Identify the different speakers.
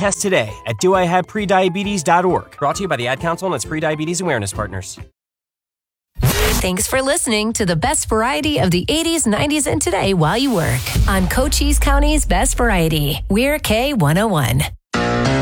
Speaker 1: test today at doihaveprediabetes.org. Brought to you by the Ad Council and its Prediabetes Awareness Partners.
Speaker 2: Thanks for listening to the best variety of the 80s, 90s, and today while you work on Cochise County's Best Variety. We're K101.